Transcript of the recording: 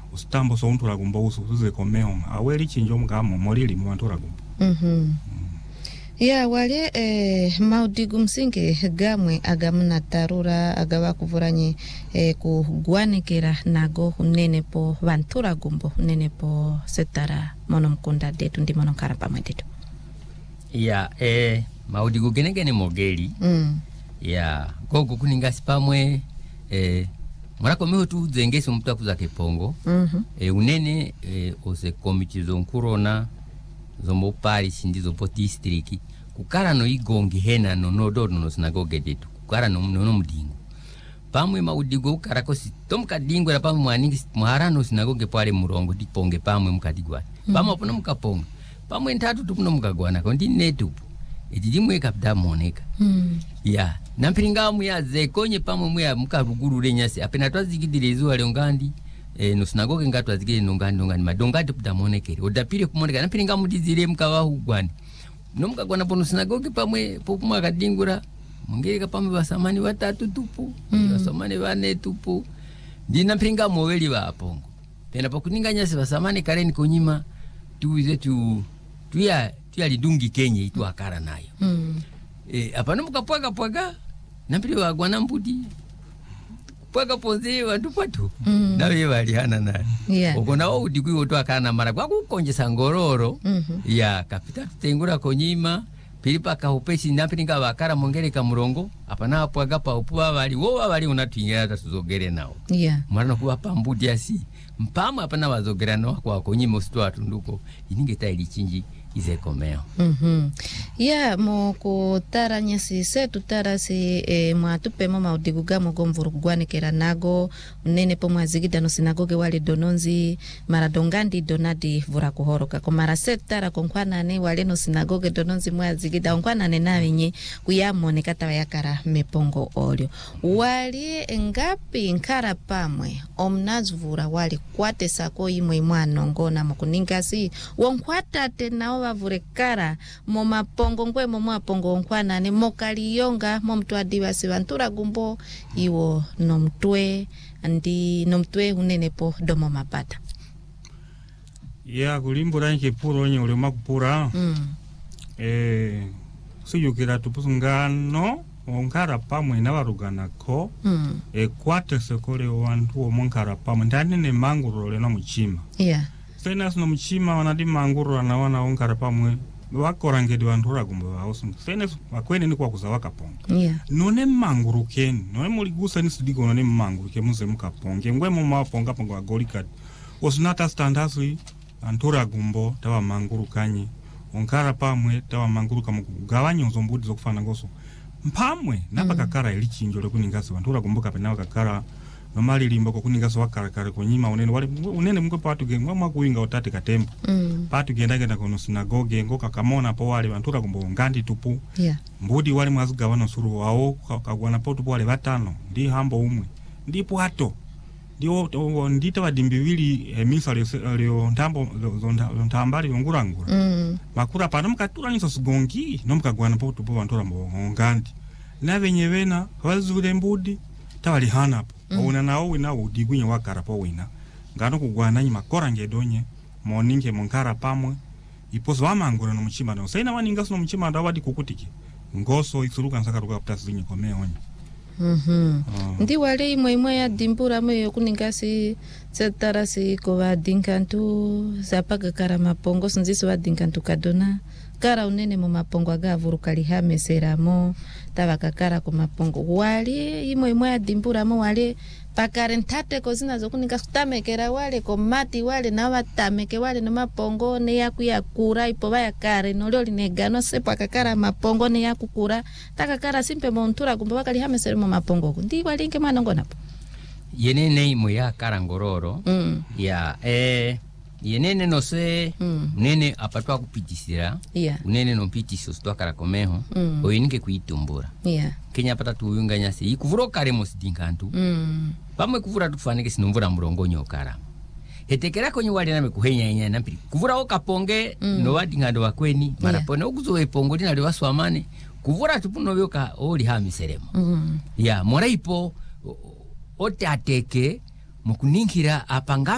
usitambo so untula gumbo usuze komeo aweli chinjo mgamo molili mwantula gumbo. Ya wale maudigu msinge gamwe agamuna tarura agawa kuvuranye kugwanekera nago unene po vantura gumbo unene po setara mono mkunda detu ndi mono karapa mwedetu. Ya maudigu genegene mogeli. Ya gogo kuningasi pamwe mwarako meho tu zengesi mputa kuza kepongo. Unene ose komiti zonkurona zombo pari sindizo po distriki kukara no igongi hena no do no sinagoge detu kukara no mudingo pamwe maudigo kukara kosi tomka dingo la pamwe mwaningi muharano sinagoge pale murongo diponge pamwe mukadigwa pamwe pono mukaponga pamwe ntatu tupuno mukagwana kondi netu ejidimwe kapda moneka ya nampiringa mu ya zekonye pamwe mu ya mukarugurure nyasi apena twazigidirezo ale ngandi no sinagoge ngatu azigire nongani madongati pudamonekere odapire kumoneka napiringa mudizire mkawahu gwani no mukagwana pono sinagoge pamwe popuma kadingura mungeka pamwe basamani batatu tupu basamani bane tupu ndina mpinga moweli bapongo pena pokuninga nyasi basamani kareni konyima tuize tuya lidungi kenye itu akara nayo apano mukapwaga nampiri wagwana mbudi pwaga ponze wantu patu nawe walihana na okona udikwi oto akana mara kwa kukonjesa ngororo ya kapita tengura konyima pilipa kahopesi napiringa bakara mongereka murongo apana pwaga pa opuwa bali unatwingira tasuzogere nao mwana kuba pambudi asi mpama apana bazogera no kwa konyima usitwa atunduko ininge taili chinji ize komeo. Ya moko tara nyasi setu tara si mwatupe mama udiguga mugomvuru gwanekera nago unene po mwazigida no sinagoge wale dononzi maradongandi donadi vura kuhoroka ko mara setu tara konkwana ne wale no sinagoge dononzi mwazigida onkwana ne nawenye kuyamone kata yakara mepongo olio wali ngapi nkara pamwe omnazvura wali kwate sako imwe mwanongona mukuningasi wonkwata tena vavurekara mo mapongo ngwe mo mapongo nkwana ne mokaliyonga mo mtu adivasi vantura gumbo iwo nomtwe unene po domo mapata ya kulimbura nke puro nye ule makupura siyukira tupusungano onkara pamwe navarugana ko kwate sekole wantu omonkara pamwe ndani ne manguro le no muchima sena sino muchima wanadi manguro na wana onkara pamwe wakorangedi wantura gumbo waosu sena akwene ni kwa kuzawa kaponga none manguro ken none muligusa ni sidigo none manguro ke muze mukaponge ngwe mu maponga pongo agolika osnata standaswi antura gumbo tawa manguro kanye onkara pamwe tawa manguro kamugabanya uzombudi zokufana ngoso mpamwe napakakara ili chinjo lekuningasi vantura gumbuka pena wakakara nomali limbo kukuningasi wakarakare konyima unene mkwe patu gengwa mwakuinga otati katempo patu gendagenda kono sinagoge ngoka kamona po wale vantura gumbo ngandi tupu mbudi wale mwazuga wano suru wao kagwana po tupu wale batano ndi hambo umwe ndipo hato ndita wadimbiwili misa leo ntambo ntambali ngurangura makura pano mkatura niso sugongi no mkagwana po tupo vantura ngandi na venye vena wazule mbudi tawali hanapo una nao wina udigwinye wakara po wina ngano kugwana nyi makora ngedonye moninge monkara pamwe ipozo wamangura no muchima no saina waningaso no muchima ndawadi kukutiki ngoso isuluka nsaka ruka putasinye komeonye ndi wale imwe ya dimbura mwe kuningasi setara si ko vadinkantu zapaga kara mapongo sinziso vadinkantu kadona kara unene mu mapongo agavuru kali hameseramo tabakakara ku mapongo wale imwe ya dimbura mo wale pakarentate ko zinazo kuninga kutamekera wale ko mati wale na watameke wale no mapongo ne yakuyakura ipo baya kare no lyo linegano sepa kakara mapongo ne yakukura takakara simpe montura kumbe bakali hameseramo mapongo ndi wale nke manongo napo yenene imo ya karangororo ya yenene no se nene apatwa kupitisira unene no pitisi ostwa karakomeho oyinike kuitumbura Kenya pata tuyunga nyasi ikuvuro kare mosidinkantu pamwe kuvura tufanike sinomvura murongo nyokara hetekera konyi wali na mekuhenya nya nampiri kuvura okaponge no wadingando wakweni marapone okuzowe pongo dina le waswamane kuvura tupuno byoka oli hamiseremo ya moraipo otateke mukuninkira apanga